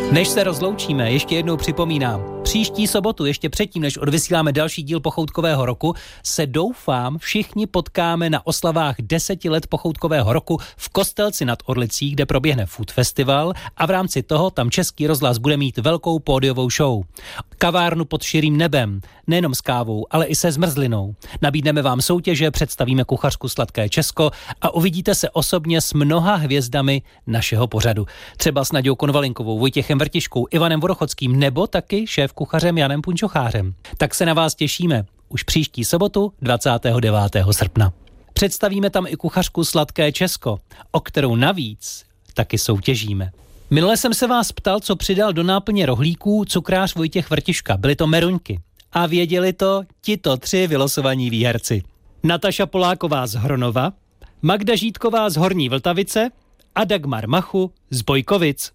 Než se rozloučíme, ještě jednou připomínám, příští sobotu, ještě předtím, než odvysíláme další díl Pochoutkového roku, se doufám všichni potkáme na oslavách 10 let Pochoutkového roku v Kostelci nad Orlicí, kde proběhne Food Festival a v rámci toho tam Český rozhlas bude mít velkou pódiovou show. Kavárnu pod širým nebem, nejenom s kávou, ale i se zmrzlinou. Nabídneme vám soutěže, představíme kuchařku Sladké Česko a uvidíte se osobně s mnoha hvězdami našeho pořadu. Třeba s Naďou Konvalinkovou, Vojtěchem Vrtiškou, Ivanem Vodochodským nebo taky šéfkuchařem Janem Punčochářem. Tak se na vás těšíme už příští sobotu 29. srpna. Představíme tam i kuchařku Sladké Česko, o kterou navíc taky soutěžíme. Minule jsem se vás ptal, co přidal do náplně rohlíků cukrář Vojtěch Vrtiška. Byly to meruňky. A věděli to tito 3 vylosovaní výherci. Nataša Poláková z Hronova, Magda Žítková z Horní Vltavice a Dagmar Machu z Bojkovic.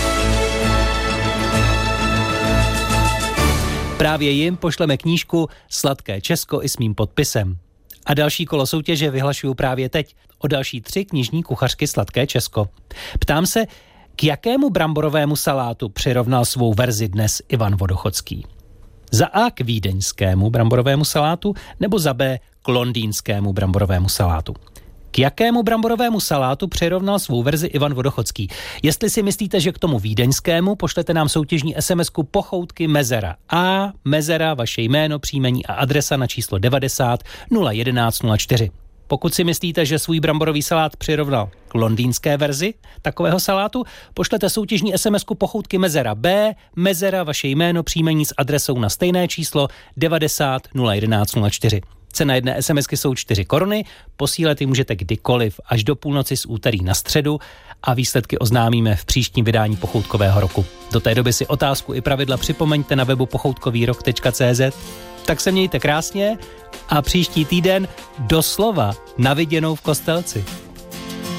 Právě jim pošleme knížku Sladké Česko i s mým podpisem. A další kolo soutěže vyhlašuju právě teď o další 3 knižní kuchařky Sladké Česko. Ptám se, k jakému bramborovému salátu přirovnal svou verzi dnes Ivan Vodochodský? Za A k vídeňskému bramborovému salátu nebo za B k londýnskému bramborovému salátu? K jakému bramborovému salátu přirovnal svou verzi Ivan Vodochodský? Jestli si myslíte, že k tomu vídeňskému, pošlete nám soutěžní SMS-ku Pochoutky Mezera. A Mezera, vaše jméno, příjmení a adresa na číslo 90 011 04. Pokud si myslíte, že svůj bramborový salát přirovnal k londýnské verzi takového salátu, pošlete soutěžní SMS-ku Pochoutky Mezera B, Mezera, vaše jméno, příjmení s adresou na stejné číslo 90 011 04. Cena jedné SMSky jsou 4 koruny, posílat ji můžete kdykoliv až do půlnoci z úterý na středu a výsledky oznámíme v příštím vydání Pochoutkového roku. Do té doby si otázku i pravidla připomeňte na webu pochoutkovýrok.cz. Tak se mějte krásně a příští týden doslova na viděnou v Kostelci.